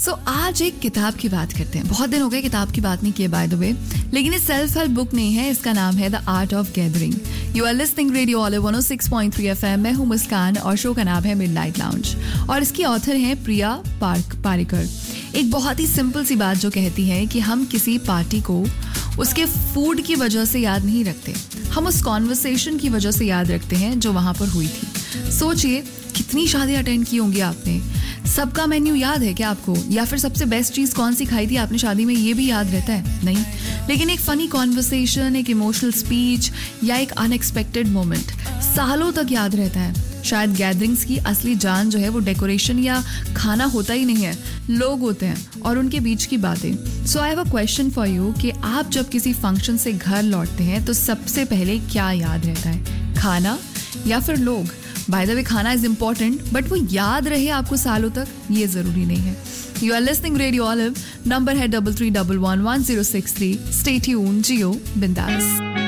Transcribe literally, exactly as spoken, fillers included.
सो so, आज एक किताब की बात करते हैं. बहुत दिन हो गए किताब की बात नहीं किए बाय द वे, लेकिन ये सेल्फ हेल्प बुक नहीं है. इसका नाम है the art of gathering. You are listening radio olive one O six point three FM. मैं हूं मुस्कान और शो का नाम है मिडनाइट लाउंज और इसकी ऑथर हैं प्रिया पार्क पारिकर. एक बहुत ही सिंपल सी बात जो कहती है कि हम किसी पार्टी को उसके फूड की वजह से याद नहीं रखते, हम उस कॉन्वर्सेशन की वजह से याद रखते हैं जो वहां पर हुई थी. सोचिए कितनी शादी अटेंड की होंगी आपने, सबका मेन्यू याद है क्या आपको? या फिर सबसे बेस्ट चीज कौन सी खाई थी आपने शादी में, ये भी याद रहता है? नहीं. लेकिन एक फनी कॉन्वर्सेशन, एक इमोशनल स्पीच या एक अनएक्सपेक्टेड मोमेंट सालों तक याद रहता है. शायद गैदरिंग्स की असली जान जो है वो डेकोरेशन या खाना होता ही नहीं है, लोग होते हैं और उनके बीच की बातें. सो I have a question for you कि आप जब किसी फंक्शन से घर लौटते हैं तो सबसे पहले क्या याद रहता है, खाना या फिर लोग? बाय द वे खाना इज इम्पोर्टेंट, बट वो याद रहे आपको सालों तक ये जरूरी नहीं है. You are listening radio olive. Number है double three double one one zero six three. Stay tuned, जियो बिंदास.